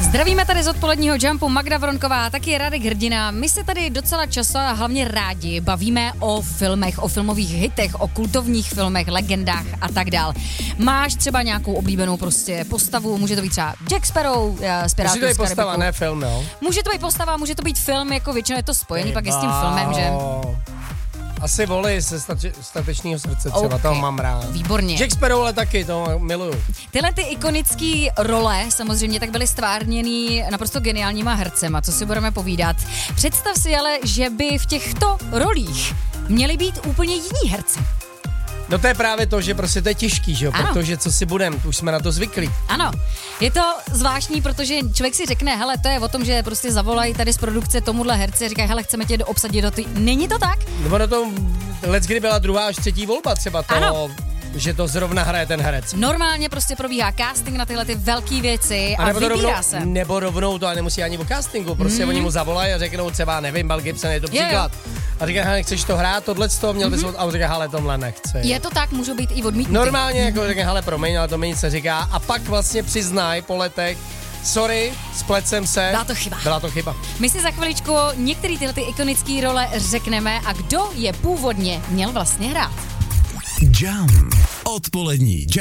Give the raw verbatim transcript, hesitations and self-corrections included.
Zdravíme tady z odpoledního Jumpu, Magda Vronková, taky Radek Hrdina. My se tady docela často a hlavně rádi bavíme o filmech, o filmových hitech, o kultovních filmech, legendách a tak dál. Máš třeba nějakou oblíbenou prostě postavu, může to být třeba Jack Sparrow z Pirátů z Karibiku. Může to být postava, ne film, jo? Může to být postava, může to být film, jako většinou je to spojený pak i s tím filmem, že? Asi Voli ze state- statečného srdce třeba, Okay. toho mám rád. Výborně. Jack Sparrow ale taky, to miluju. Tyhle ty ikonické role samozřejmě tak byly stvárněný naprosto geniálníma hercema, co si budeme povídat. Představ si ale, že by v těchto rolích měli být úplně jiní herci. No to je právě to, že prostě to je těžký, že jo, Ano. protože co si budem, už jsme na to zvyklí. Ano, je to zvláštní, protože člověk si řekne, hele, to je o tom, že prostě zavolají tady z produkce tomuhle herci a říkají, hele, chceme tě obsadit do ty. Není to tak? Nebo na to, leckdy byla druhá až třetí volba třeba to, Ano. že to zrovna hraje ten herec. Normálně prostě probíhá casting na tyhle ty velké věci a, A nebo, to vybírá rovnou, se. nebo rovnou to a nemusí ani o castingu, prostě Mm. oni mu zavolají a řeknou třeba, nevím, Mel Gibson je to Je, příklad. A říká, hele, chceš to hrát, tohle to měl bys, mm-hmm. a on říká, hele, tomhle nechci. Je to tak, můžou být i odmítnutý. Normálně jako říká, hele, promiň, ale to mi nic neříká a pak vlastně přiznaj po letech, sorry, splet jsem se. Byla to chyba. Byla to chyba. My si za chviličku některé tyhle ty ikonické role řekneme a kdo je původně měl vlastně hrát. Jump. Odpolední Jump.